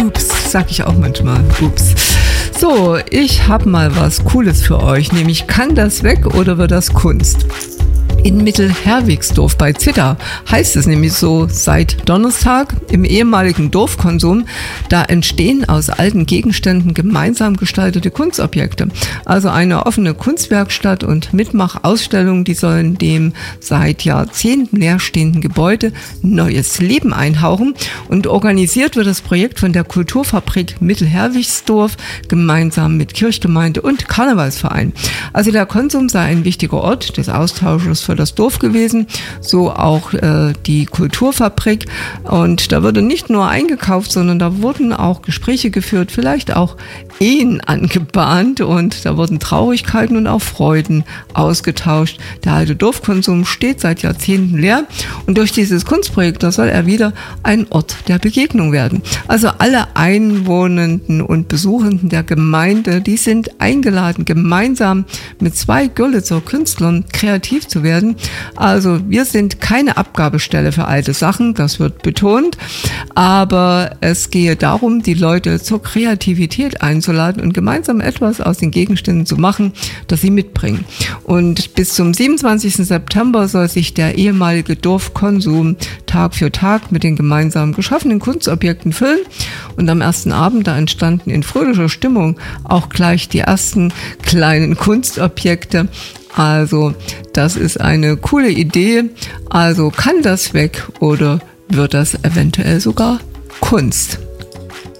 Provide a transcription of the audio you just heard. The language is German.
Ups, sag ich auch manchmal. Ups. So, ich habe mal was Cooles für euch, nämlich kann das weg oder wird das Kunst? In Mittelherwigsdorf bei Zittau heißt es nämlich so seit Donnerstag im ehemaligen Dorfkonsum, da entstehen aus alten Gegenständen gemeinsam gestaltete Kunstobjekte. Also eine offene Kunstwerkstatt und Mitmachausstellungen, die sollen dem seit Jahrzehnten leerstehenden Gebäude neues Leben einhauchen. Und organisiert wird das Projekt von der Kulturfabrik Mittelherwigsdorf gemeinsam mit Kirchgemeinde und Karnevalsverein. Also der Konsum sei ein wichtiger Ort des Austausches für das Dorf gewesen, so auch die Kulturfabrik. Und da wurde nicht nur eingekauft, sondern da wurden auch Gespräche geführt, vielleicht auch Ehen angebahnt und da wurden Traurigkeiten und auch Freuden ausgetauscht. Der alte Dorfkonsum steht seit Jahrzehnten leer und durch dieses Kunstprojekt, da soll er wieder ein Ort der Begegnung werden. Also alle Einwohnenden und Besuchenden der Gemeinde, die sind eingeladen, gemeinsam mit 2 Görlitzer Künstlern kreativ zu werden. Also wir sind keine Abgabestelle für alte Sachen, das wird betont, aber es gehe darum, die Leute zur Kreativität einzuladen und gemeinsam etwas aus den Gegenständen zu machen, das sie mitbringen. Und bis zum 27. September soll sich der ehemalige Dorfkonsum Tag für Tag mit den gemeinsam geschaffenen Kunstobjekten füllen und am ersten Abend, da entstanden in fröhlicher Stimmung auch gleich die ersten kleinen Kunstobjekte. Also das ist eine coole Idee. Also kann das weg oder wird das eventuell sogar Kunst?